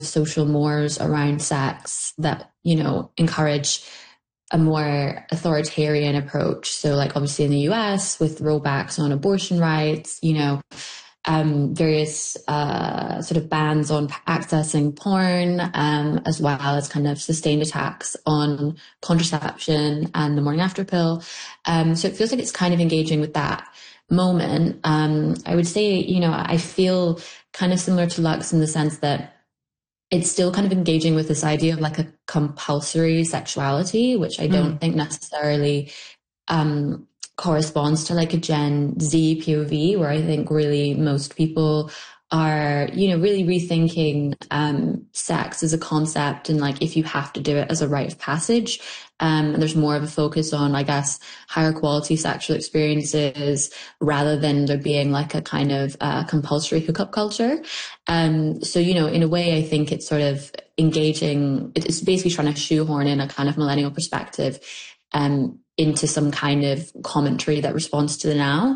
social mores around sex that, encourage a more authoritarian approach. So like obviously in the US with rollbacks on abortion rights, various sort of bans on accessing porn, as well as kind of sustained attacks on contraception and the morning after pill. So it feels like it's kind of engaging with that moment. I would say, I feel kind of similar to Lux in the sense that it's still kind of engaging with this idea of like a compulsory sexuality, which I don't think necessarily corresponds to like a Gen Z POV, where I think really most people are, really rethinking sex as a concept and like if you have to do it as a rite of passage. And there's more of a focus on, I guess, higher quality sexual experiences rather than there being like a kind of compulsory hookup culture. So, in a way, I think it's sort of engaging. It's basically trying to shoehorn in a kind of millennial perspective into some kind of commentary that responds to the now.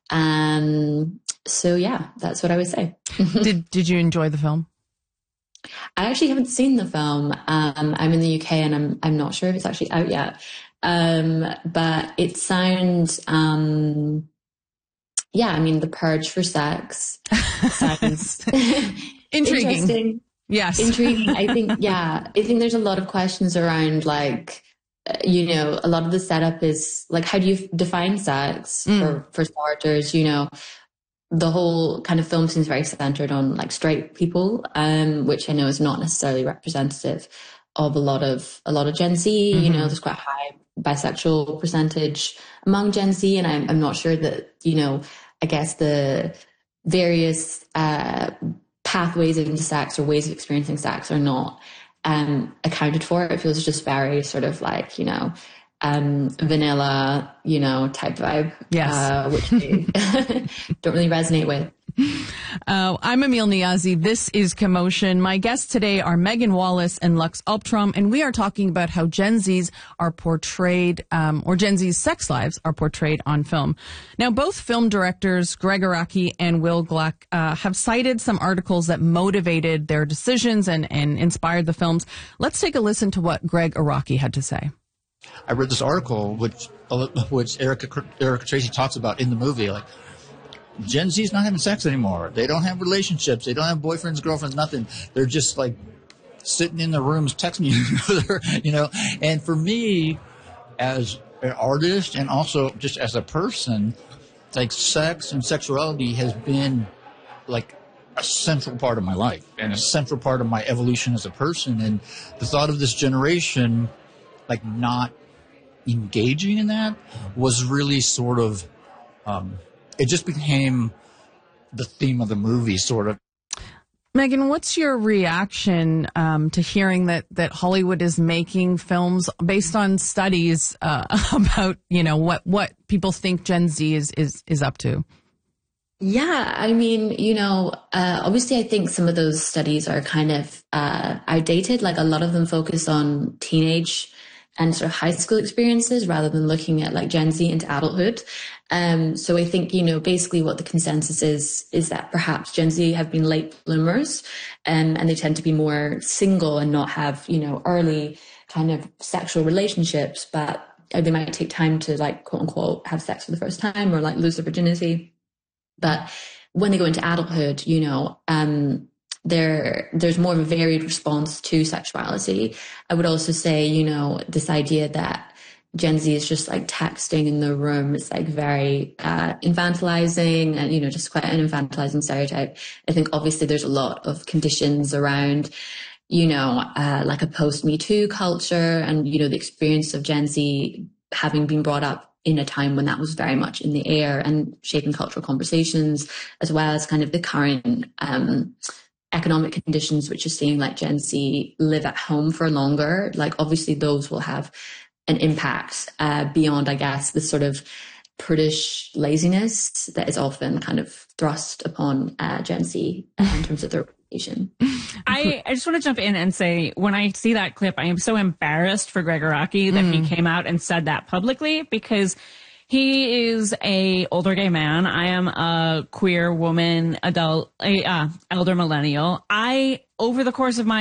So yeah, that's what I would say. Did you enjoy the film? I actually haven't seen the film. I'm in the UK and I'm not sure if it's actually out yet. But it sounds, The Purge for sex sounds intriguing. Interesting. Yes. Intriguing. I think there's a lot of questions around like, a lot of the setup is like, how do you define sex for starters? The whole kind of film seems very centered on like straight people, which I know is not necessarily representative of a lot of Gen Z. There's quite a high bisexual percentage among Gen Z, and I'm not sure that I guess the various pathways into sex or ways of experiencing sex are not accounted for. It feels just very sort of like vanilla, type vibe. Yes. Which I don't really resonate with. I'm Emil Niazi. This is Commotion. My guests today are Megan Wallace and Lux Alptraum, and we are talking about how Gen Zs are portrayed, or Gen Z's sex lives are portrayed on film. Now, both film directors, Gregg Araki and Will Gluck, have cited some articles that motivated their decisions and inspired the films. Let's take a listen to what Gregg Araki had to say. I read this article which Erica Tracy talks about in the movie, like Gen Z's not having sex anymore. They don't have relationships. They don't have boyfriends, girlfriends, nothing. They're just like sitting in their rooms texting each other, And for me, as an artist and also just as a person, like sex and sexuality has been like a central part of my life and a central part of my evolution as a person. And the thought of this generation like not engaging in that was really sort of, it just became the theme of the movie, sort of. Megan, what's your reaction to hearing that Hollywood is making films based on studies about, what people think Gen Z is up to? Yeah, I mean, obviously I think some of those studies are kind of outdated. Like a lot of them focus on teenage and sort of high school experiences rather than looking at like Gen Z into adulthood. So I think, basically what the consensus is that perhaps Gen Z have been late bloomers, and they tend to be more single and not have, early kind of sexual relationships, but they might take time to like, quote unquote, have sex for the first time or like lose their virginity. But when they go into adulthood, there's more of a varied response to sexuality. I would also say, this idea that Gen Z is just like texting in the room is like very infantilizing and, just quite an infantilizing stereotype. I think obviously there's a lot of conditions around, like a post-Me Too culture and, the experience of Gen Z having been brought up in a time when that was very much in the air and shaping cultural conversations, as well as kind of the current economic conditions, which are seeing like Gen Z live at home for longer. Like obviously those will have an impact beyond, I guess, the sort of prudish laziness that is often kind of thrust upon Gen Z in terms of their reputation. I just want to jump in and say, when I see that clip, I am so embarrassed for Gregg Araki that he came out and said that publicly, because he is a older gay man. I am a queer woman, adult, elder millennial. Over the course of my